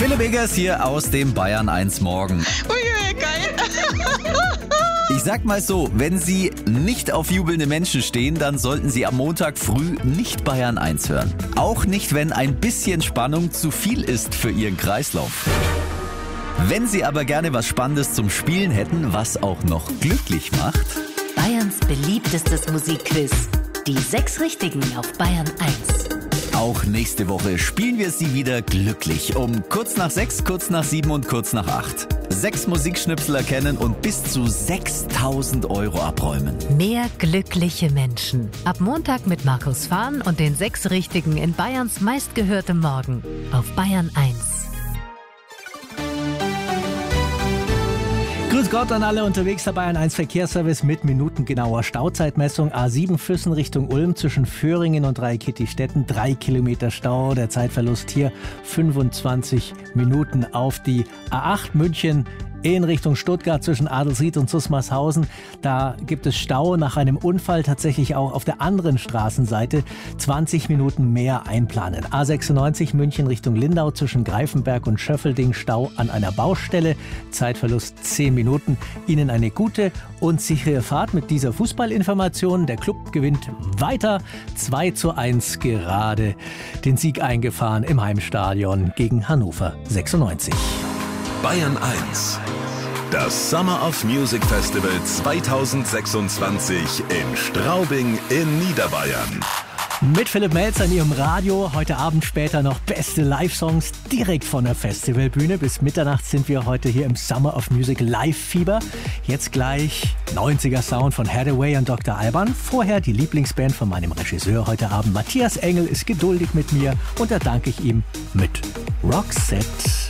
Philipp Eggers hier aus dem Bayern 1 Morgen. Ui, geil. Ich sag mal so, wenn Sie nicht auf jubelnde Menschen stehen, dann sollten Sie am Montag früh nicht Bayern 1 hören. Auch nicht, wenn ein bisschen Spannung zu viel ist für Ihren Kreislauf. Wenn Sie aber gerne was Spannendes zum Spielen hätten, was auch noch glücklich macht. Bayerns beliebtestes Musikquiz. Die 6 Richtigen auf Bayern 1. Auch nächste Woche spielen wir Sie wieder glücklich. Um kurz nach 6, kurz nach 7 und kurz nach 8. 6 Musikschnipsel erkennen und bis zu 6.000 € abräumen. Mehr glückliche Menschen. Ab Montag mit Markus Fahn und den 6 Richtigen in Bayerns meistgehörtem Morgen. Auf Bayern 1. Grüß Gott an alle unterwegs, der Bayern 1 Verkehrsservice mit minutengenauer Stauzeitmessung. A7 Füssen Richtung Ulm zwischen Föhringen und Dreikitti-Stetten. 3 Kilometer Stau, der Zeitverlust hier 25 Minuten auf die A8 München in Richtung Stuttgart zwischen Adelsried und Susmarshausen. Da gibt es Stau nach einem Unfall, tatsächlich auch auf der anderen Straßenseite. 20 Minuten mehr einplanen. A96 München Richtung Lindau zwischen Greifenberg und Schöffelding. Stau an einer Baustelle. Zeitverlust 10 Minuten. Ihnen eine gute und sichere Fahrt mit dieser Fußballinformation. Der Club gewinnt weiter. 2:1 gerade den Sieg eingefahren im Heimstadion gegen Hannover 96. Bayern 1. Das Summer of Music Festival 2026 in Straubing in Niederbayern. Mit Philipp Melz an Ihrem Radio. Heute Abend später noch beste Live-Songs direkt von der Festivalbühne. Bis Mitternacht sind wir heute hier im Summer of Music Live-Fieber. Jetzt gleich 90er Sound von Hathaway und Dr. Alban. Vorher die Lieblingsband von meinem Regisseur heute Abend. Matthias Engel ist geduldig mit mir und da danke ich ihm mit Roxette.